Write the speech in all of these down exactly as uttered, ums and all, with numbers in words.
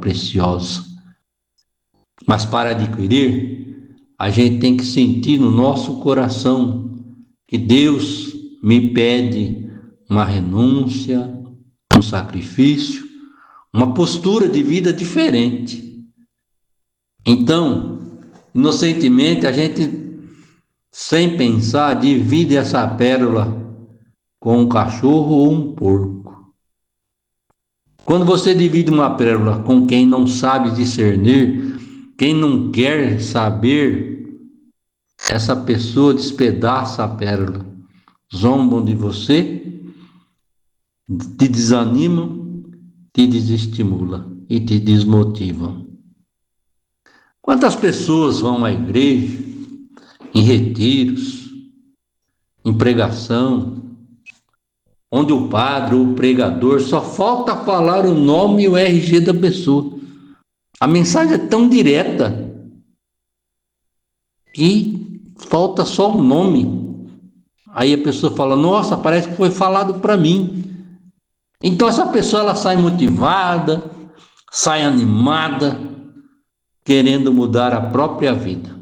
preciosa. Mas para adquirir, a gente tem que sentir no nosso coração que Deus me pede uma renúncia, um sacrifício, uma postura de vida diferente. Então, inocentemente, a gente, sem pensar, divide essa pérola com um cachorro ou um porco. Quando você divide uma pérola com quem não sabe discernir, quem não quer saber, essa pessoa despedaça a pérola, zombam de você, te desanimam, te desestimula e te desmotivam. Quantas pessoas vão à igreja, em retiros, em pregação, onde o padre ou o pregador só falta falar o nome e o R G da pessoa. A mensagem é tão direta que falta só o nome. Aí a pessoa fala, nossa, parece que foi falado para mim. Então essa pessoa ela sai motivada, sai animada, querendo mudar a própria vida.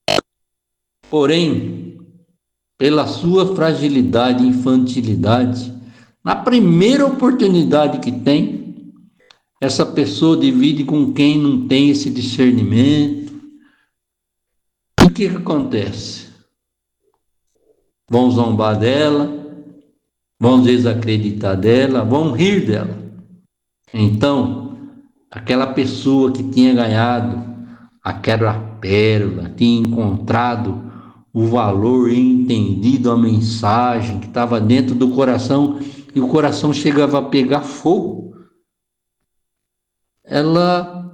Porém, pela sua fragilidade e infantilidade, na primeira oportunidade que tem, essa pessoa divide com quem não tem esse discernimento. E o que, que acontece? Vão zombar dela, vão desacreditar dela, vão rir dela. Então, aquela pessoa que tinha ganhado aquela pérola, tinha encontrado o valor e entendido a mensagem que estava dentro do coração, e o coração chegava a pegar fogo, ela